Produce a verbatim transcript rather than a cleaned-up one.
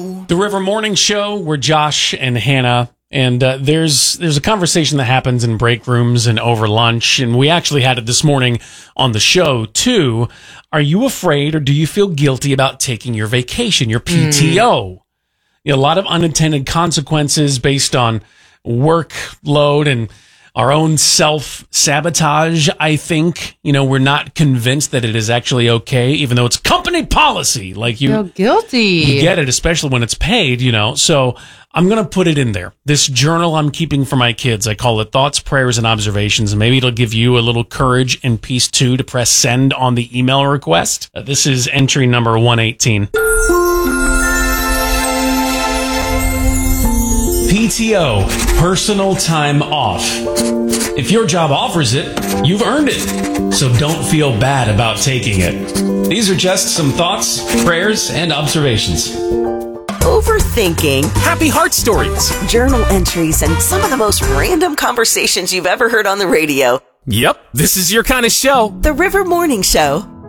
The River Morning Show, we're Josh and Hannah, and uh, there's there's a conversation that happens in break rooms and over lunch, and we actually had it this morning on the show, too. Are you afraid or do you feel guilty about taking your vacation, your P T O? Mm. You know, a lot of unintended consequences based on workload and our own self-sabotage, I think. You know, we're not convinced that it is actually okay, even though it's company policy. Like, you feel guilty. You get it, especially when it's paid, you know. So I'm going to put it in there. This journal I'm keeping for my kids, I call it Thoughts, Prayers, and Observations. And maybe it'll give you a little courage and peace, too, to press send on the email request. Uh, this is entry number one eighteen. P T O, personal time off. If your job offers it, you've earned it. So don't feel bad about taking it. These are just some thoughts, prayers, and observations. Overthinking, happy heart stories, journal entries, and some of the most random conversations you've ever heard on the radio. Yep, this is your kind of show. The River Morning Show.